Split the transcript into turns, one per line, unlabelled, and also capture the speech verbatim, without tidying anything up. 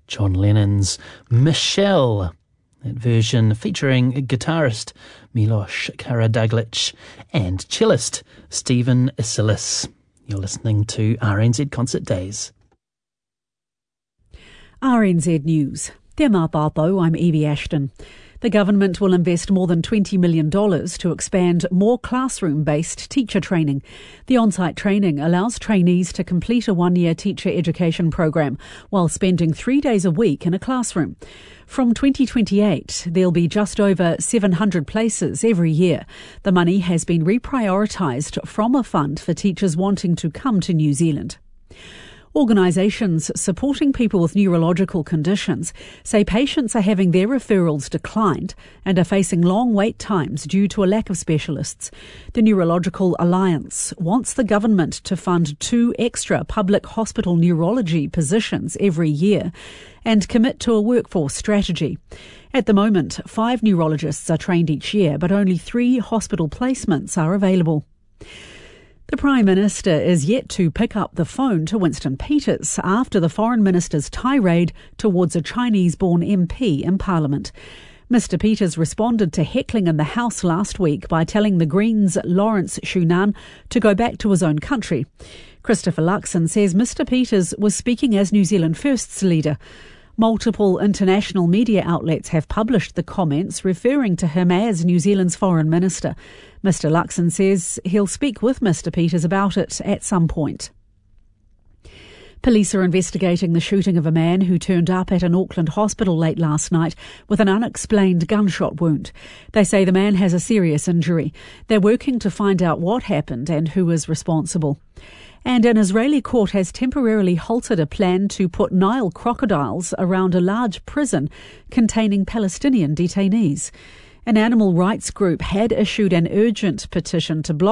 John Lennon's Michelle, that version featuring guitarist Milos Karaduglic and cellist Stephen Isilis. You're listening to R N Z Concert Days.
R N Z News. Te Māpāpau, I'm Evie Ashton. The government will invest more than twenty million dollars to expand more classroom-based teacher training. The on-site training allows trainees to complete a one-year teacher education program while spending three days a week in a classroom. From twenty twenty-eight, there'll be just over seven hundred places every year. The money has been reprioritised from a fund for teachers wanting to come to New Zealand. Organisations supporting people with neurological conditions say patients are having their referrals declined and are facing long wait times due to a lack of specialists. The Neurological Alliance wants the government to fund two extra public hospital neurology positions every year and commit to a workforce strategy. At the moment, five neurologists are trained each year, but only three hospital placements are available. The Prime Minister is yet to pick up the phone to Winston Peters after the Foreign Minister's tirade towards a Chinese-born M P in Parliament. Mister Peters responded to heckling in the House last week by telling the Greens' Lawrence Shunan to go back to his own country. Christopher Luxon says Mister Peters was speaking as New Zealand First's leader. Multiple international media outlets have published the comments referring to him as New Zealand's Foreign Minister. Mister Luxon says he'll speak with Mister Peters about it at some point. Police are investigating the shooting of a man who turned up at an Auckland hospital late last night with an unexplained gunshot wound. They say the man has a serious injury. They're working to find out what happened and who is responsible. And an Israeli court has temporarily halted a plan to put Nile crocodiles around a large prison containing Palestinian detainees. An animal rights group had issued an urgent petition to block